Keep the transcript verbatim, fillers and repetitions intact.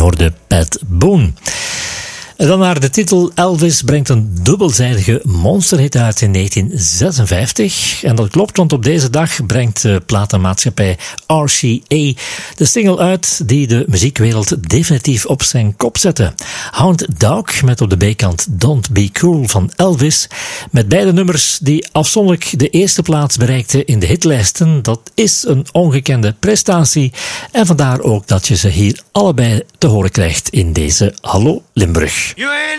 hoorde Pat Boone. En dan naar de titel. Elvis brengt een dubbelzijdige monsterhit uit in negentien zesenvijftig. En dat klopt, want op deze dag brengt de platenmaatschappij R C A de single uit die de muziekwereld definitief op zijn kop zette. Hound Dog met op de B-kant Don't Be Cool van Elvis. Met beide nummers die afzonderlijk de eerste plaats bereikten in de hitlijsten. Dat is een ongekende prestatie. En vandaar ook dat je ze hier allebei te horen krijgt in deze Hallo Limburg. You ain't